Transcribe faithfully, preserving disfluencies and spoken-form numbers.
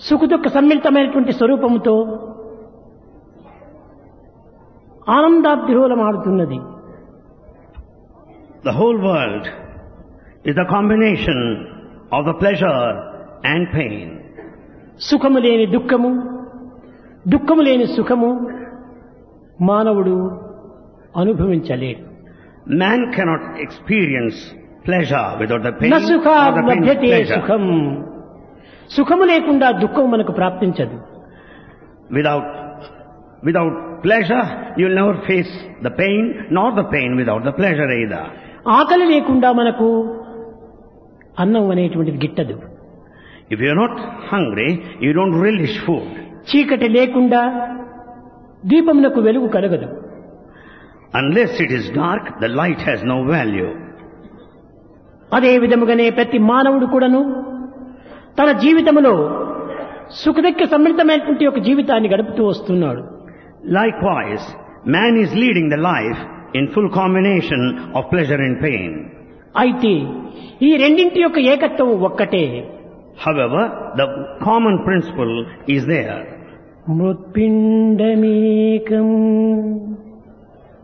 సుఖదుఃఖ సమ్మిళితమైనటువంటి స్వరూపముతో ఆనందాద్రోలమాడుతున్నది. The whole world is a combination of the pleasure and pain. సుఖము లేని దుఃఖము, దుఃఖము లేని సుఖము మానవుడు అనుభవించలేడు. Man cannot experience pleasure without the pain న or సుఖాద్ the pain of లభ్యతే pleasure. సుఖం. సుఖము లేకుండా దుఃఖం మనకు ప్రాప్తించదు. Without, without pleasure, you'll never face the pain, nor the pain without the pleasure either. ఆకలి లేకుండా మనకు అన్నం అనేటువంటిది గిట్టదు. If you're not hungry, you don't relish food. చీకటి లేకుండా దీపమునకు వెలుగు కలగదు. Unless it is dark, the light has no value. అదే విధముగానే ప్రతి మానవుడు కూడాను తన జీవితంలో సుఖదుఃఖ సమ్మిళితమైనటువంటి ఒక జీవితాన్ని గడుపుతూ వస్తున్నాడు. Likewise, man is leading the life in full combination of pleasure and pain. అయితే ఈ రెండింటి యొక్క ఏకత్వం ఒక్కటే. However, the common principle is there. మృత్పిండమేకం